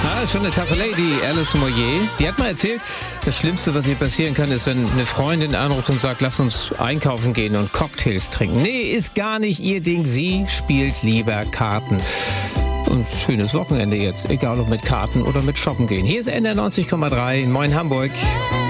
Schon eine taffe Lady, Alice Moyer. Die hat mal erzählt, das Schlimmste, was ihr passieren kann, ist, wenn eine Freundin anruft und sagt, lass uns einkaufen gehen und Cocktails trinken. Nee, ist gar nicht ihr Ding. Sie spielt lieber Karten. Und schönes Wochenende jetzt, egal ob mit Karten oder mit Shoppen gehen. Hier ist NDR 90,3. Moin Hamburg.